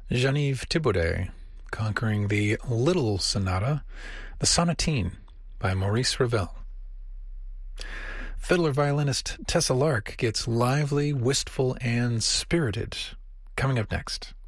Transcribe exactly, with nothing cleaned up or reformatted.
Geneviève Thibaudet, conquering the Little Sonata, the Sonatine by Maurice Ravel. Fiddler-violinist Tessa Lark gets lively, wistful, and spirited. Coming up next.